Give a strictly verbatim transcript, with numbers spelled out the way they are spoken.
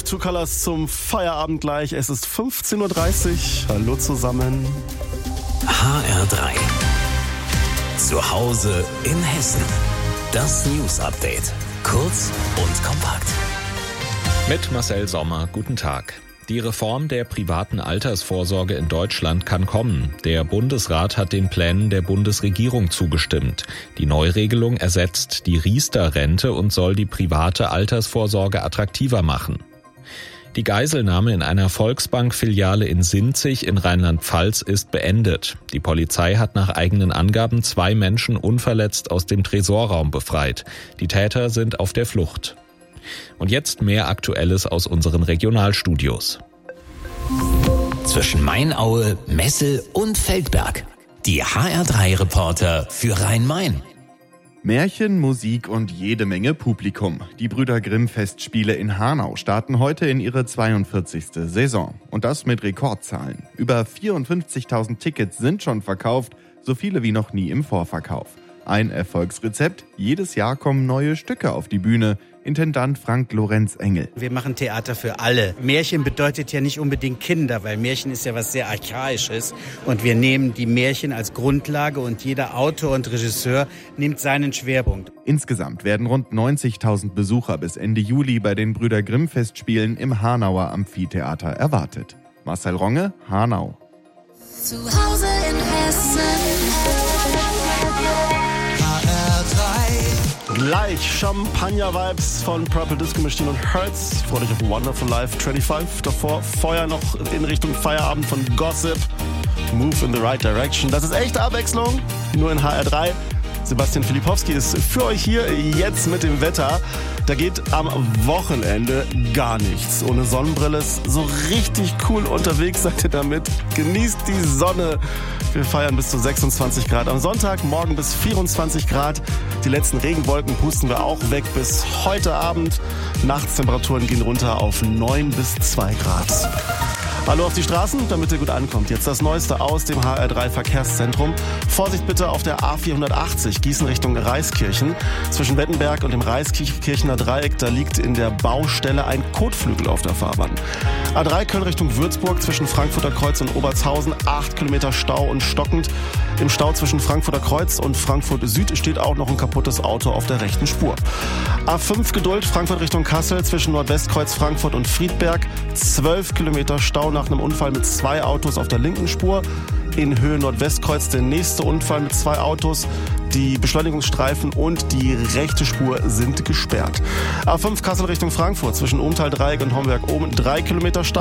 Two Colors zum Feierabend gleich. Es ist fünfzehn Uhr dreißig. Hallo zusammen. H R drei. Zu Hause in Hessen. Das News Update. Kurz und kompakt. Mit Marcel Sommer. Guten Tag. Die Reform der privaten Altersvorsorge in Deutschland kann kommen. Der Bundesrat hat den Plänen der Bundesregierung zugestimmt. Die Neuregelung ersetzt die Riester-Rente und soll die private Altersvorsorge attraktiver machen. Die Geiselnahme in einer Volksbank-Filiale in Sinzig in Rheinland-Pfalz ist beendet. Die Polizei hat nach eigenen Angaben zwei Menschen unverletzt aus dem Tresorraum befreit. Die Täter sind auf der Flucht. Und jetzt mehr Aktuelles aus unseren Regionalstudios. Zwischen Mainaue, Messel und Feldberg. Die H R drei Reporter für Rhein-Main. Märchen, Musik und jede Menge Publikum. Die Brüder Grimm Festspiele in Hanau starten heute in ihre zweiundvierzigste Saison. Und das mit Rekordzahlen. Über vierundfünfzigtausend Tickets sind schon verkauft, so viele wie noch nie im Vorverkauf. Ein Erfolgsrezept: jedes Jahr kommen neue Stücke auf die Bühne. Intendant Frank Lorenz Engel. Wir machen Theater für alle. Märchen bedeutet ja nicht unbedingt Kinder, weil Märchen ist ja was sehr Archaisches. Und wir nehmen die Märchen als Grundlage und jeder Autor und Regisseur nimmt seinen Schwerpunkt. Insgesamt werden rund neunzigtausend Besucher bis Ende Juli bei den Brüder Grimm Festspielen im Hanauer Amphitheater erwartet. Marcel Ronge, Hanau. Zu Hause in Hessen. Gleich Champagner-Vibes von Purple Disco Machine und Hertz. Freut euch auf Wonderful Life fünfundzwanzig. Davor Feuer noch in Richtung Feierabend von Gossip. Move in the right direction. Das ist echte Abwechslung, nur in H R drei. Sebastian Filipowski ist für euch hier jetzt mit dem Wetter. Da geht am Wochenende gar nichts. Ohne Sonnenbrille ist so richtig cool unterwegs, seid ihr damit. Genießt die Sonne. Wir feiern bis zu sechsundzwanzig Grad am Sonntag, morgen bis vierundzwanzig Grad. Die letzten Regenwolken pusten wir auch weg bis heute Abend. Nachtstemperaturen gehen runter auf neun bis zwei Grad. Hallo auf die Straßen, damit ihr gut ankommt. Jetzt das Neueste aus dem H R drei Verkehrszentrum. Vorsicht bitte auf der A vierhundertachtzig, Gießen Richtung Reiskirchen. Zwischen Wettenberg und dem Reiskirchener Dreieck, da liegt in der Baustelle ein Kotflügel auf der Fahrbahn. A drei Köln Richtung Würzburg, zwischen Frankfurter Kreuz und Obertshausen, acht Kilometer Stau und stockend. Im Stau zwischen Frankfurter Kreuz und Frankfurt Süd steht auch noch ein kaputtes Auto auf der rechten Spur. A fünf Geduld, Frankfurt Richtung Kassel, zwischen Nordwestkreuz Frankfurt und Friedberg, zwölf Kilometer Stau nach einem Unfall mit zwei Autos auf der linken Spur. In Höhe Nordwestkreuz der nächste Unfall mit zwei Autos. Die Beschleunigungsstreifen und die rechte Spur sind gesperrt. A fünf Kassel Richtung Frankfurt, zwischen Umtal Dreieck und Homberg oben drei Kilometer Stau.